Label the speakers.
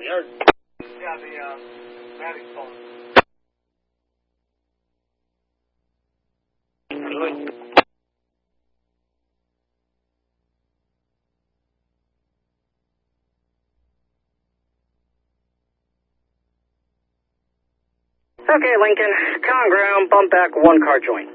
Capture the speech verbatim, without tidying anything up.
Speaker 1: the yard.
Speaker 2: Yeah, the, uh, Maddie's phone.
Speaker 1: Really?
Speaker 3: Okay, Lincoln, common ground, bump back, one car joint.